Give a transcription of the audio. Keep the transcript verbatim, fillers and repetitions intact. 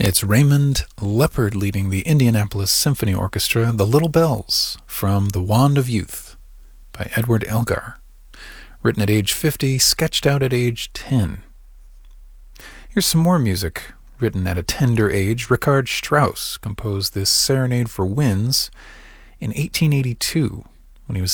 It's Raymond Leopard leading the Indianapolis Symphony Orchestra, The Little Bells, from The Wand of Youth by Edward Elgar. Written at age fifty, sketched out at age ten. Here's some more music. Written at a tender age, Richard Strauss composed this Serenade for Winds in eighteen eighty-two.